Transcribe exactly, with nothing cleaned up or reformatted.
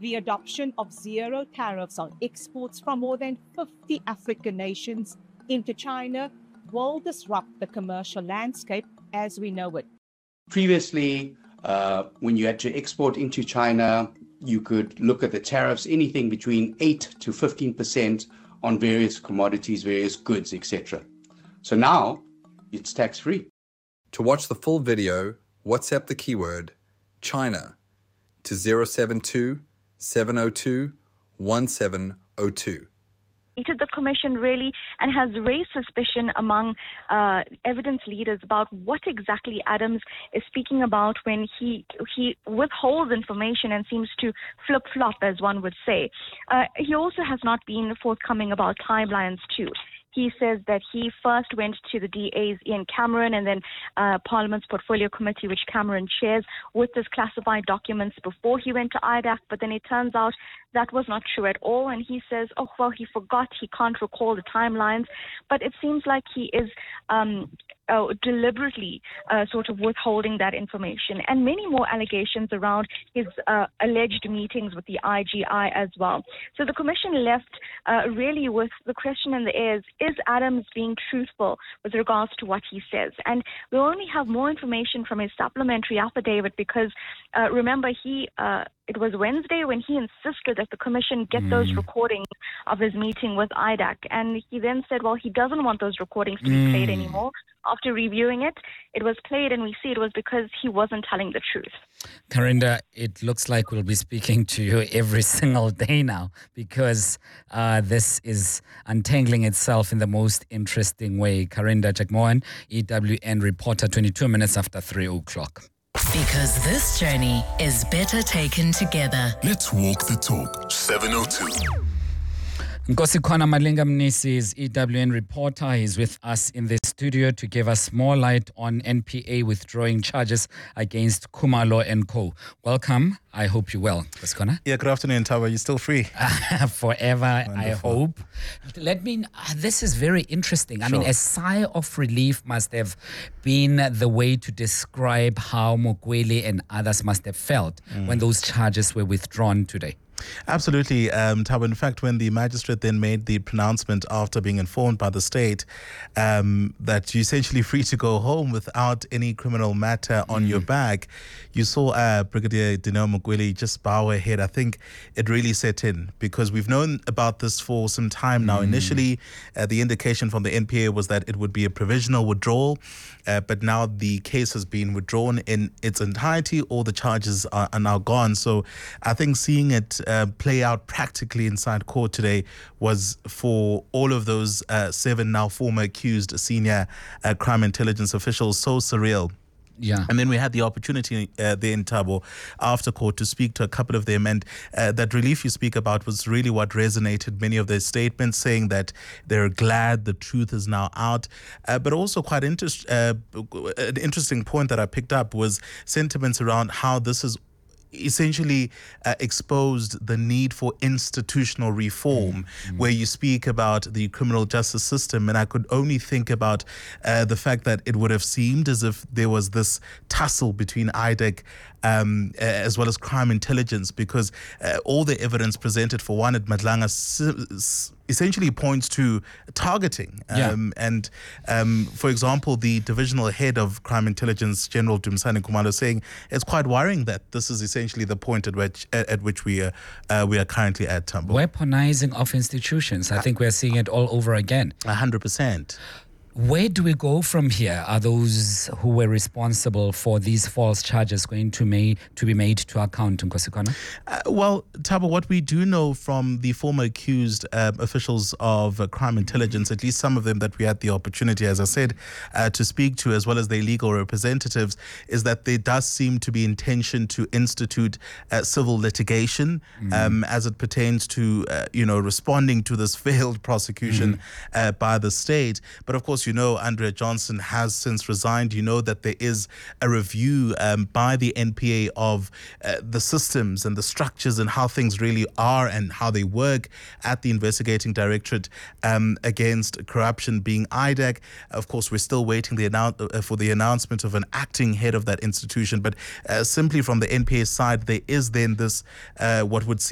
The adoption of zero tariffs on exports from more than fifty African nations into China will disrupt the commercial landscape as we know it. Previously, uh, when you had to export into China, you could look at the tariffs, anything between eight to fifteen percent on various commodities, various goods, et cetera. So now it's tax-free. To watch the full video, WhatsApp the keyword China to zero seven two, seven zero two, one seven zero two. The commission really and has raised suspicion among uh, evidence leaders about what exactly Adams is speaking about when he he withholds information and seems to flip-flop, as one would say. Uh, he also has not been forthcoming about timelines too. He says that he first went to the D A's Ian Cameron and then uh, Parliament's Portfolio Committee, which Cameron chairs, with his classified documents before he went to I D A C. But then it turns out that was not true at all. And he says, oh, well, he forgot. He can't recall the timelines. But it seems like he is um, uh, deliberately uh, sort of withholding that information. And many more allegations around his uh, alleged meetings with the I G I as well. So the commission left uh, really with the question in the air is, is Adams being truthful with regards to what he says? And we'll only have more information from his supplementary affidavit because, uh, remember, he uh, it was Wednesday when he insisted that the commission get mm. those recordings of his meeting with I D A C. And he then said, well, he doesn't want those recordings to mm. be played anymore. After reviewing it, it was played and we see it was because he wasn't telling the truth. Karinda, it looks like we'll be speaking to you every single day now because uh, this is untangling itself in the most interesting way. Karinda Jagmohan, E W N reporter, twenty-two minutes after three o'clock. Because this journey is better taken together. Let's walk the talk. seven oh two. Nkosikhona Malinga Mnisi is E W N reporter. He's with us in the studio to give us more light on N P A withdrawing charges against Khumalo and Co. Welcome. I hope you're well, Nkosikhona. Yeah, good afternoon, Tawa. You're still free? Forever, Wonderful. I hope. Let me, uh, this is very interesting. I Sure. mean, a sigh of relief must have been the way to describe how Mokwele and others must have felt mm. when those charges were withdrawn today. Absolutely, um, Tawa. In fact, when the magistrate then made the pronouncement after being informed by the state um, that you're essentially free to go home without any criminal matter on mm. your back, you saw uh, Brigadier Dineo Mokwele just bow her head. I think it really set in because we've known about this for some time now. Mm. Initially, uh, the indication from the N P A was that it would be a provisional withdrawal, uh, but now the case has been withdrawn in its entirety. All the charges are, are now gone. So I think seeing it Uh, play out practically inside court today was for all of those uh, seven now former accused senior uh, crime intelligence officials so surreal. Yeah. And then we had the opportunity uh, there in Thabo after court to speak to a couple of them. And uh, that relief you speak about was really what resonated many of their statements, saying that they're glad the truth is now out. Uh, but also quite interest, uh, an interesting point that I picked up was sentiments around how this is essentially uh, exposed the need for institutional reform, mm-hmm. where you speak about the criminal justice system. And I could only think about uh, the fact that it would have seemed as if there was this tussle between I D A C um, as well as crime intelligence, because uh, all the evidence presented for one at Madlanga s- essentially points to targeting. Um, yeah. And um, for example, the divisional head of crime intelligence, General Dumisani Khumalo, saying it's quite worrying that this is essentially the point at which at, at which we are uh, we are currently at, Tambo. Weaponizing of institutions. I think we're seeing it all over again. A hundred percent. Where do we go from here? Are those who were responsible for these false charges going to, may, to be made to account, Nkosikhona? Uh, well, Thabo, what we do know from the former accused uh, officials of uh, crime intelligence, at least some of them that we had the opportunity, as I said, uh, to speak to, as well as their legal representatives, is that there does seem to be intention to institute uh, civil litigation mm. um, as it pertains to, uh, you know, responding to this failed prosecution mm. uh, by the state. But of course, you know, Andrea Johnson has since resigned. You know that there is a review um, by the N P A of uh, the systems and the structures and how things really are and how they work at the Investigating Directorate um, Against Corruption, being I D A C. Of course, we're still waiting the annou- uh, for the announcement of an acting head of that institution. But uh, simply from the N P A side, there is then this, uh, what would seem